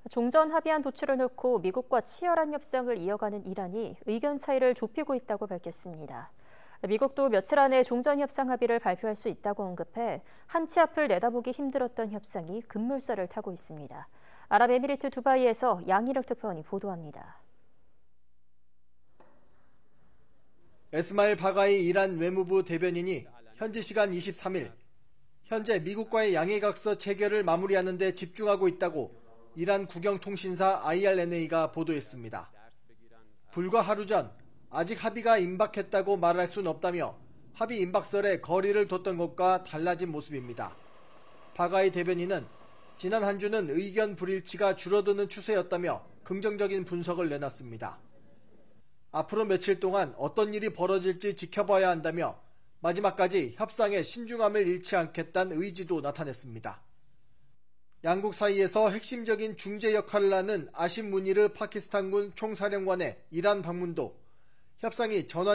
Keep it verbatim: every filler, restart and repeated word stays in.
종전 합의안 도출을 놓고 미국과 치열한 협상을 이어가는 이란이 의견 차이를 좁히고 있다고 밝혔습니다. 미국도 며칠 안에 종전 협상 합의를 발표할 수 있다고 언급해 한치 앞을 내다보기 힘들었던 협상이 급물살을 타고 있습니다. 아랍에미리트 두바이에서 양희력 특파원이 보도합니다. 에스마일 바가이 이란 외무부 대변인이 현지 시간 이십삼 일 현재 미국과의 양해각서 체결을 마무리하는 데 집중하고 있다고 이란 국영통신사 아이알엔에이가 보도했습니다. 불과 하루 전 아직 합의가 임박했다고 말할 순 없다며 합의 임박설에 거리를 뒀던 것과 달라진 모습입니다. 바가이 대변인은 지난 한 주는 의견 불일치가 줄어드는 추세였다며 긍정적인 분석을 내놨습니다. 앞으로 며칠 동안 어떤 일이 벌어질지 지켜봐야 한다며 마지막까지 협상에 신중함을 잃지 않겠다는 의지도 나타냈습니다. 양국 사이에서 핵심적인 중재 역할을 하는 아심 무니르 파키스탄군 총사령관의 이란 방문도 협상이 전환